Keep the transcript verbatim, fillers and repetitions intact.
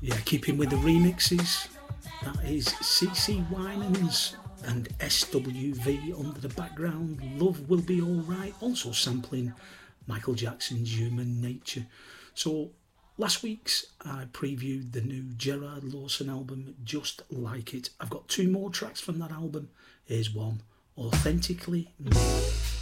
Yeah, keeping with the remixes, that is C C Winans and S W V under the background. Love Will Be Alright, also sampling Michael Jackson's Human Nature. So last week's I previewed the new Gerard Lawson album, Just Like It. I've got two more tracks from that album. Here's one, Authentically Me.